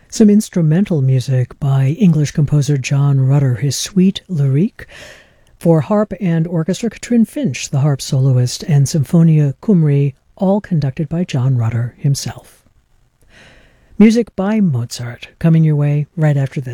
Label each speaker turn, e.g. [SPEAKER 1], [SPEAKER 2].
[SPEAKER 1] Some instrumental music by English composer John Rutter, his Suite Lyrique, for harp and orchestra, Katrin Finch, the harp soloist, and Symphonia Cymru, all conducted by John Rutter himself. Music by Mozart, coming your way right after this.